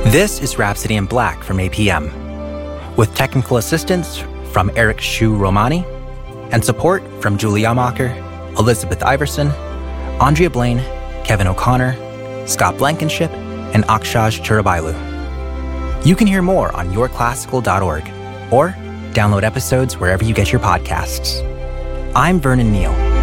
This is Rhapsody in Black from APM, with technical assistance from Eric Shu Romani and support from Julie Yamacher, Elizabeth Iverson, Andrea Blaine, Kevin O'Connor, Scott Blankenship, and Akshaj Churabailu. You can hear more on yourclassical.org or download episodes wherever you get your podcasts. I'm Vernon Neal.